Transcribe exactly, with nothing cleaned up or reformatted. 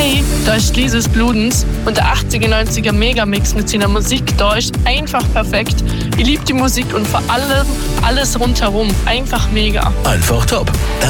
Hey, da ist Lises Bludens und der achtziger, neunziger Megamix mit seiner Musik da ist einfach perfekt. Ich liebe die Musik und vor allem alles rundherum. Einfach mega. Einfach top.